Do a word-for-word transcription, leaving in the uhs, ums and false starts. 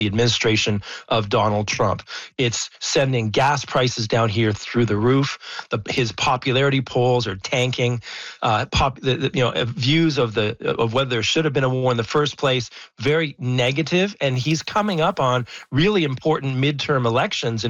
the administration of Donald Trump. It's sending gas prices down here through the roof. The, his popularity polls are tanking. Uh, pop, the, the, you know, views of the of whether there should have been a war in the first place, very negative. And he's coming up on really important midterm elections in